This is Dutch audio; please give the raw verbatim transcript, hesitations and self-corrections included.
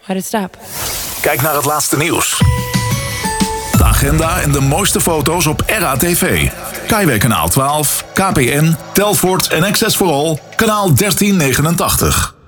why'd it stop? Kijk naar het laatste nieuws. De agenda en de mooiste foto's op R A T V. Kaiway kanaal twaalf, K P N, Telfort en Access for All, kanaal dertien negenentachtig.